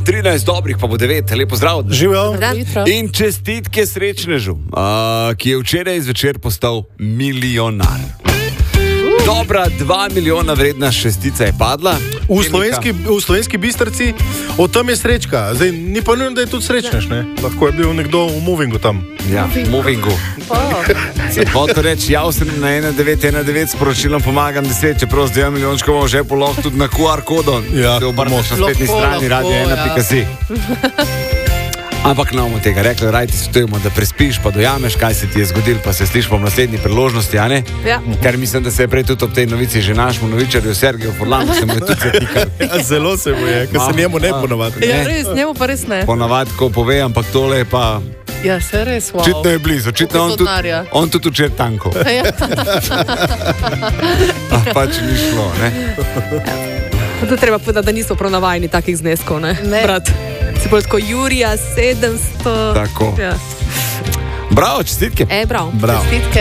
13 dobrih, pa bo 9. Lepo zdrav. Živijo. In čestitke srečnežu, ki je včeraj zvečer postal milijonar. Dobra 2 milijona vredna šestica je padla. V Slovenski Bistrici, o tem je srečka. Zdaj, ni pa nujno, da je tudi srečnež, ne? Lahko je bil nekdo v movingu tam. Ja, v movingu. Sem hotel reči, sem na 1919 sporočilom pomagam 10, čeprav z 2 milijončkov že lahko tudi na QR kodo. Ja, se obrneš na spletni strani radio1.si. Ampak nam tega rekli, raj ti stojimo, da prespiš, pa dojameš, kaj se ti je zgodilo, pa se sliš po naslednji priložnosti, a ne? Ja. Ker mislim, da se je prej tudi ob tej novici že našemu novičarju Sergeju Furlanu se mu je tudi zatikal. Ja, zelo se mu je, ker se njemu ne ponavadi. Ja, res, njemu pa res ne. Ponavadi, ko pove, ampak tole je pa... Ja, se res, wow. Očitno je blizu, očitno on tudi včer tanko. Ja. Pač ni šlo, ne? To treba povedati, da niso prav navajeni takih zneskov, ne? Brat. Se bo tako Jurija 700. Tako. Ja. Bravo, čestitke. Bravo. Bravo. Čestitke.